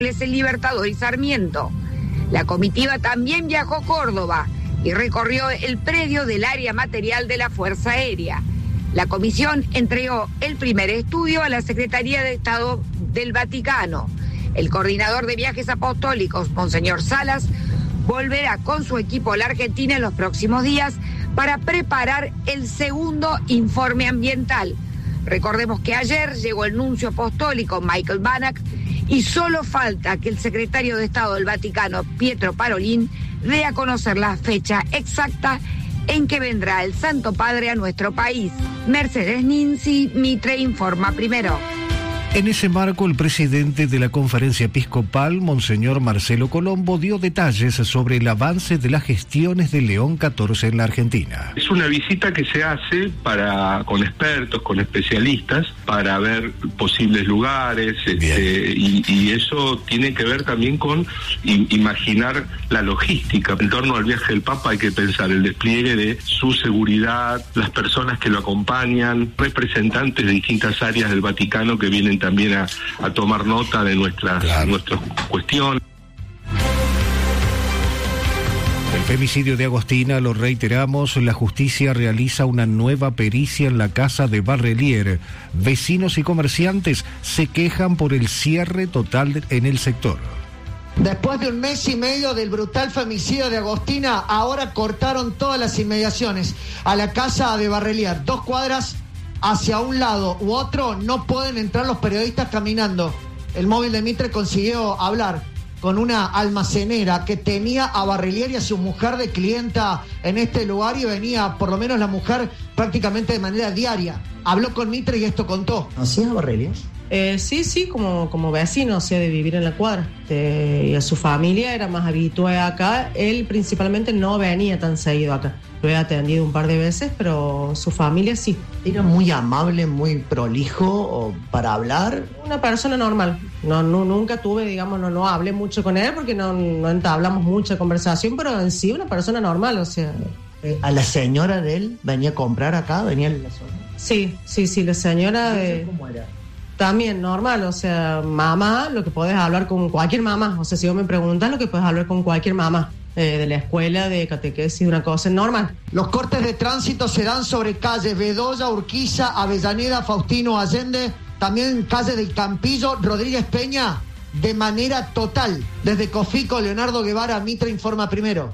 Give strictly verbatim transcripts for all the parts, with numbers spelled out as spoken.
el Libertador y Sarmiento. La comitiva también viajó a Córdoba y recorrió el predio del área material de la Fuerza Aérea. La comisión entregó el primer estudio a la Secretaría de Estado del Vaticano. El coordinador de viajes apostólicos, Monseñor Salas, volverá con su equipo a la Argentina en los próximos días para preparar el segundo informe ambiental. Recordemos que ayer llegó el nuncio apostólico Michael Banach y solo falta que el secretario de Estado del Vaticano, Pietro Parolin, dé a conocer la fecha exacta en que vendrá el Santo Padre a nuestro país. Mercedes Ninzi, Mitre Informa Primero. En ese marco, el presidente de la Conferencia Episcopal, Monseñor Marcelo Colombo, dio detalles sobre el avance de las gestiones de León catorce en la Argentina. Es una visita que se hace para con expertos, con especialistas, para ver posibles lugares, este, y, y eso tiene que ver también con i- imaginar la logística. En torno al viaje del Papa hay que pensar el despliegue de su seguridad, las personas que lo acompañan, representantes de distintas áreas del Vaticano que vienen también a, a tomar nota de nuestras, claro. nuestras cuestiones. El femicidio de Agostina, lo reiteramos, la justicia realiza una nueva pericia en la casa de Barrelier. Vecinos y comerciantes se quejan por el cierre total en el sector. Después de un mes y medio del brutal femicidio de Agostina, ahora cortaron todas las inmediaciones a la casa de Barrelier. Dos cuadras hacia un lado u otro no pueden entrar los periodistas caminando. El móvil de Mitre consiguió hablar con una almacenera que tenía a Barrelier y a su mujer de clienta en este lugar y venía, por lo menos la mujer, prácticamente de manera diaria. Habló con Mitre y esto contó. ¿Conocías a Barrelier? Eh, sí, sí, como, como vecino, o sea, de vivir en la cuadra. Eh, y a su familia era más habitual acá. Él principalmente no venía tan seguido acá. Lo he atendido un par de veces, pero su familia sí. ¿Era muy amable, muy prolijo o para hablar? Una persona normal. No, no, nunca tuve, digamos, no, no hablé mucho con él porque no, no entablamos mucha conversación, pero en sí una persona normal, o sea... Eh, ¿A la señora de él venía a comprar acá? ¿Venía a la zona? Sí, sí, sí, la señora... De... ¿Cómo era? También normal, o sea, mamá, lo que podés hablar con cualquier mamá. O sea, si vos me preguntas, lo que podés hablar con cualquier mamá. Eh, de la escuela, de catequesis, una cosa normal. Los cortes de tránsito se dan sobre calles Bedoya, Urquiza, Avellaneda, Faustino Allende, también calle del Campillo, Rodríguez Peña, de manera total. Desde Cofico, Leonardo Guevara, Mitre Informa Primero.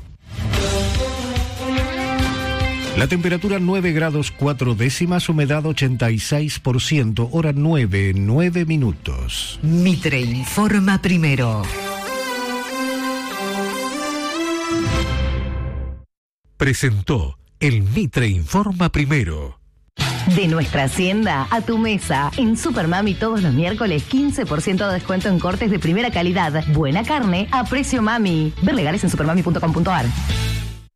La temperatura nueve grados cuatro décimas, humedad ochenta y seis por ciento, hora nueve, nueve minutos. Mitre Informa Primero. Presentó el Mitre Informa Primero. De nuestra hacienda a tu mesa. En Supermami todos los miércoles quince por ciento de descuento en cortes de primera calidad. Buena carne a precio mami. Ver legales en supermami punto com punto ar.